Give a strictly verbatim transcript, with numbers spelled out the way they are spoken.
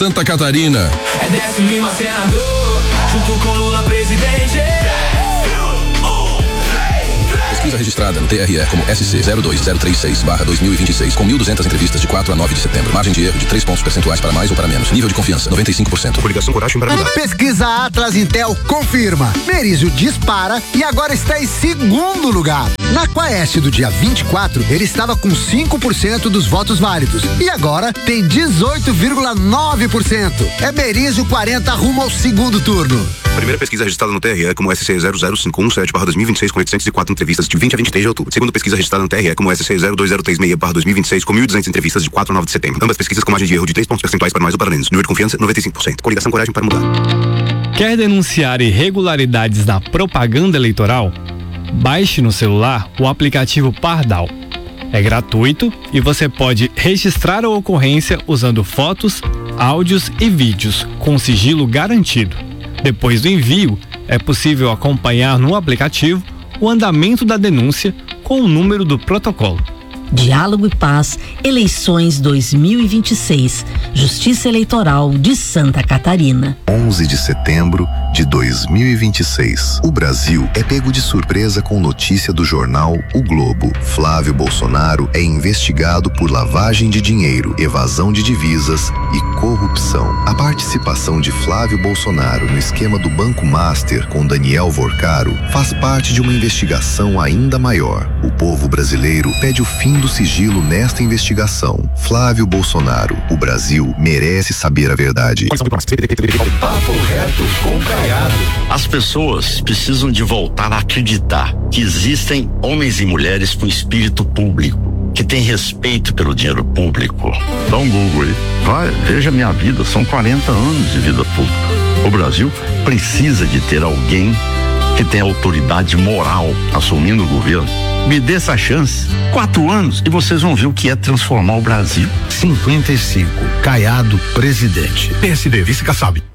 Santa Catarina. É Décio Lima, senador, junto com Lula, presidente. Pesquisa registrada no T R E como S C zero dois zero três seis barra dois mil e vinte e seis, com mil e duzentas entrevistas de quatro a nove de setembro. Margem de erro de três pontos percentuais para mais ou para menos. Nível de confiança, noventa e cinco por cento. Coligação Coragem para mudar. Pesquisa Atlas Intel confirma. Merizio dispara e agora está em segundo lugar. Na Quaest do dia vinte e quatro, ele estava com cinco por cento dos votos válidos. E agora tem dezoito vírgula nove por cento. É Merizio quarenta rumo ao segundo turno. Primeira pesquisa registrada no T R E como S C zero zero cinco um sete barra dois mil e vinte e seis, com oitocentas e quatro entrevistas de vinte a vinte e três de outubro. Segunda pesquisa registrada no T R E como S C zero dois zero três seis barra dois mil e vinte e seis, com mil e duzentas entrevistas de quatro a nove de setembro. Ambas pesquisas com margem de erro de três pontos percentuais para mais ou para menos. Nível de confiança, noventa e cinco por cento. Coligação Coragem para mudar. Quer denunciar irregularidades na propaganda eleitoral? Baixe no celular o aplicativo Pardal. É gratuito e você pode registrar a ocorrência usando fotos, áudios e vídeos com sigilo garantido. Depois do envio, é possível acompanhar no aplicativo o andamento da denúncia com o número do protocolo. Diálogo e Paz, eleições dois mil e vinte e seis, Justiça Eleitoral de Santa Catarina. onze de setembro de dois mil e vinte e seis. O Brasil é pego de surpresa com notícia do jornal O Globo. Flávio Bolsonaro é investigado por lavagem de dinheiro, evasão de divisas e corrupção. A participação de Flávio Bolsonaro no esquema do Banco Master com Daniel Vorcaro faz parte de uma investigação ainda maior. O povo brasileiro pede o fim do sigilo nesta investigação. Flávio Bolsonaro, o Brasil merece saber a verdade. Papo reto com Caiado. As pessoas precisam de voltar a acreditar que existem homens e mulheres com espírito público, que têm respeito pelo dinheiro público. Dá um Google aí, vai, veja minha vida, são quarenta anos de vida pública. O Brasil precisa de ter alguém que tenha autoridade moral assumindo o governo. Me dê essa chance. Quatro anos e vocês vão ver o que é transformar o Brasil. cinquenta e cinco, Caiado, presidente. P S D, vice Kassab.